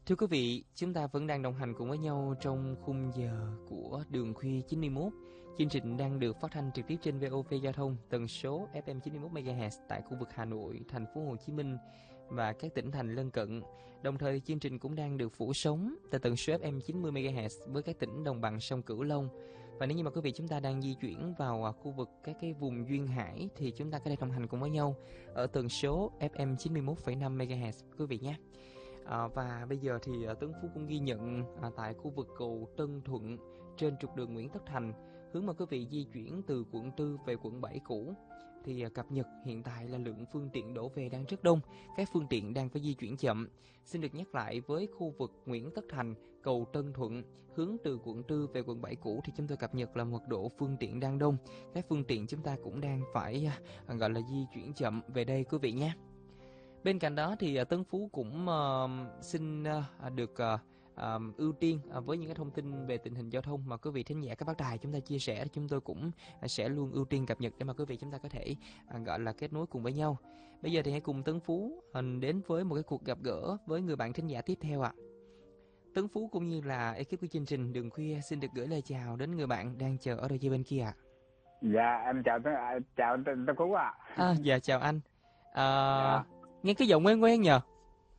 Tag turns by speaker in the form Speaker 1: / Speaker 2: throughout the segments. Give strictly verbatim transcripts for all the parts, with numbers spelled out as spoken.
Speaker 1: Thưa quý vị, chúng ta vẫn đang đồng hành cùng với nhau trong khung giờ của Đường Khuya chín mươi mốt. Chương trình đang được phát thanh trực tiếp trên vê o vê Giao thông, tần số ép em chín mươi mốt mê ga héc tại khu vực Hà Nội, thành phố Hồ Chí Minh và các tỉnh thành lân cận. Đồng thời chương trình cũng đang được phủ sóng tại tần số ép em chín mươi mê ga héc với các tỉnh đồng bằng sông Cửu Long. Và nếu như mà quý vị chúng ta đang di chuyển vào khu vực các cái vùng duyên hải thì chúng ta có thể đồng hành cùng với nhau ở tần số ép em chín mươi mốt phẩy năm mê ga héc quý vị nhé. À, và bây giờ thì uh, Tấn Phú cũng ghi nhận à, tại khu vực cầu Tân Thuận trên trục đường Nguyễn Tất Thành, hướng mà quý vị di chuyển từ quận tư về quận bảy cũ thì uh, cập nhật hiện tại là lượng phương tiện đổ về đang rất đông, các phương tiện đang phải di chuyển chậm. Xin được nhắc lại, với khu vực Nguyễn Tất Thành, cầu Tân Thuận hướng từ quận tư về quận bảy cũ thì chúng tôi cập nhật là mật độ phương tiện đang đông, các phương tiện chúng ta cũng đang phải uh, gọi là di chuyển chậm về đây quý vị nhé. Bên cạnh đó thì Tấn Phú cũng uh, xin uh, được uh, uh, ưu tiên uh, với những cái thông tin về tình hình giao thông mà quý vị thính giả các bác đài chúng ta chia sẻ, chúng tôi cũng uh, sẽ luôn ưu tiên cập nhật để mà quý vị chúng ta có thể uh, gọi là kết nối cùng với nhau. Bây giờ thì hãy cùng Tấn Phú uh, đến với một cái cuộc gặp gỡ với người bạn thính giả tiếp theo ạ. À. Tấn Phú cũng như là ekip của chương trình Đường Khuya xin được gửi lời chào đến người bạn đang chờ ở đôi dây bên kia ạ. À.
Speaker 2: Dạ em chào chào Tấn Phú ạ. À.
Speaker 1: À, dạ chào anh. À,
Speaker 2: dạ.
Speaker 1: Nghe cái giọng quen quen nhờ.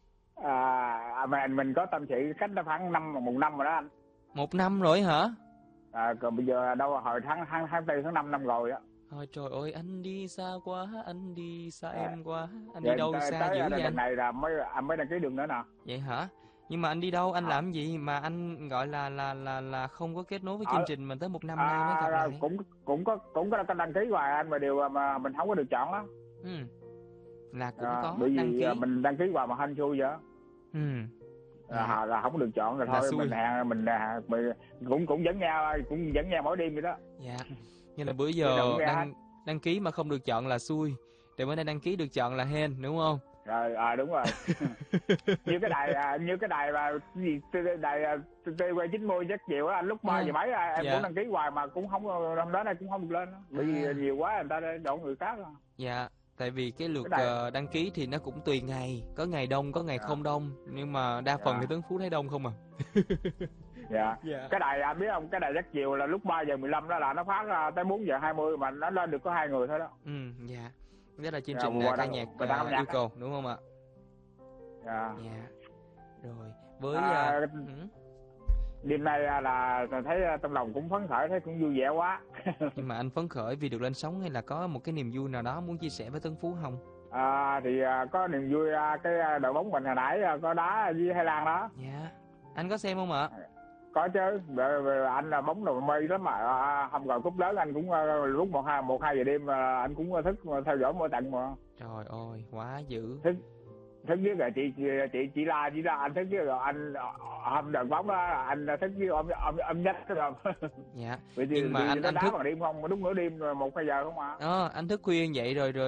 Speaker 2: À, mình mình có tâm sự cách đó khoảng năm một năm rồi đó anh.
Speaker 1: Một năm rồi hả?
Speaker 2: À, còn bây giờ đâu hồi tháng tháng tháng tư tháng năm năm rồi á.
Speaker 1: Ôi trời ơi, anh đi xa quá, anh đi xa
Speaker 2: à,
Speaker 1: em quá, anh
Speaker 2: dạ,
Speaker 1: đi đâu
Speaker 2: tới,
Speaker 1: xa
Speaker 2: tới
Speaker 1: dữ vậy anh?
Speaker 2: này là mới anh mới đăng ký đường nữa nè.
Speaker 1: Vậy hả? Nhưng mà anh đi đâu, anh
Speaker 2: à.
Speaker 1: làm gì mà anh gọi là là là là không có kết nối với
Speaker 2: à,
Speaker 1: chương trình mà tới một năm
Speaker 2: à,
Speaker 1: nay mới gặp lại?
Speaker 2: Cũng cũng có cũng có đăng ký hoài anh, mà điều mà mình không có được chọn đó.
Speaker 1: Ừ. Là cũng
Speaker 2: à,
Speaker 1: có
Speaker 2: bởi
Speaker 1: đăng
Speaker 2: vì
Speaker 1: ký.
Speaker 2: Mình đăng ký hoài mà hên xui vậy.
Speaker 1: Ừ.
Speaker 2: À, là, là không được chọn rồi thôi
Speaker 1: xui.
Speaker 2: mình hẹn mình, mình cũng cũng dẫn nhau cũng dẫn nhau mỗi đêm vậy đó.
Speaker 1: Dạ. Như là bữa giờ đăng đăng ký mà không được chọn là xui, để bữa nay đăng ký được chọn là hên, đúng không?
Speaker 2: Rồi à, đúng rồi. như cái đài như cái đài mà gì đài tê vê chín mươi rất nhiều á anh, lúc ba giờ mấy em
Speaker 1: dạ.
Speaker 2: cũng đăng ký hoài mà cũng không, hôm đó này cũng không được lên đó. Bởi vì à. nhiều quá người ta đổ người khác rồi.
Speaker 1: Dạ. Tại vì cái lượt cái đăng ký thì nó cũng tùy ngày, có ngày đông có ngày dạ. không đông, nhưng mà đa phần dạ. thì Tấn Phú thấy đông không à.
Speaker 2: dạ. dạ cái đài anh biết không, cái đài rất chiều là lúc ba giờ mười lăm đó là nó phát ra tới bốn giờ hai mươi mà nó lên được có hai người thôi đó.
Speaker 1: Ừ dạ. Đó là chương trình dạ, ca nhạc uh, yêu cầu đúng không ạ?
Speaker 2: Dạ.
Speaker 1: Dạ. Rồi với
Speaker 2: à,
Speaker 1: uh, ừ.
Speaker 2: đêm nay là thấy trong lòng cũng phấn khởi, thấy cũng vui vẻ quá.
Speaker 1: Nhưng mà anh phấn khởi vì được lên sóng hay là có một cái niềm vui nào đó muốn chia sẻ với Tấn Phú không?
Speaker 2: À, thì có niềm vui cái đội bóng mình hồi nãy có đá với Thái Lan đó.
Speaker 1: Dạ. Anh có xem không ạ?
Speaker 2: Có chứ, anh là bóng đầu mê lắm mà hôm rồi cúp lớn anh cũng lúc một hai một hai giờ đêm anh cũng thức theo dõi mỗi trận mà.
Speaker 1: Trời ơi, quá dữ.
Speaker 2: Thức thức với rồi chị chị chị chị la chị la anh thức với rồi anh hôm đợt bóng đó anh thức với ông ông ông nhất rồi.
Speaker 1: Dạ.
Speaker 2: Vì
Speaker 1: Nhưng
Speaker 2: thì,
Speaker 1: mà
Speaker 2: thì
Speaker 1: anh anh
Speaker 2: đá
Speaker 1: thức
Speaker 2: bằng đêm không, đúng nửa đêm một hai giờ không à.
Speaker 1: Ờ, anh thức khuya vậy rồi rồi